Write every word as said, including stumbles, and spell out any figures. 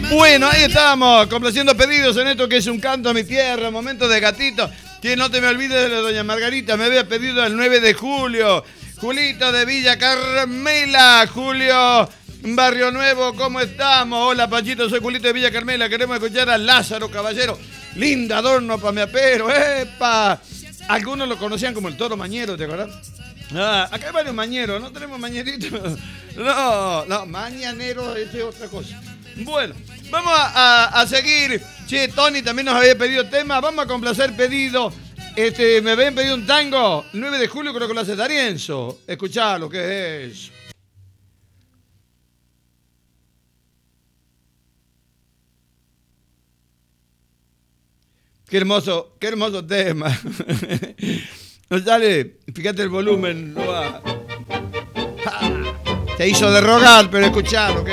Bueno, ahí estamos, complaciendo pedidos en esto que es un canto a mi tierra, momento de gatito. Que no te me olvides de la doña Margarita, me había pedido el nueve de julio. Julito de Villa Carmela, Julio, Barrio Nuevo, ¿cómo estamos? Hola Panchito, soy Julito de Villa Carmela, queremos escuchar a Lázaro Caballero. Linda adorno para mi apero, ¡epa! Algunos lo conocían como el Toro Mañero, ¿te acuerdas? Ah, acá hay varios mañeros, ¿no tenemos mañeritos? No, no, mañanero, eso es otra cosa. Bueno, vamos a, a, a seguir. Che, Tony también nos había pedido tema. Vamos a complacer pedido. Este, me habían pedido un tango. nueve de julio creo que lo hace Darienzo. Escuchá lo que es eso. Qué hermoso, qué hermoso tema. No sale, fíjate el volumen. No va. Se hizo de rogar, pero escuchá lo que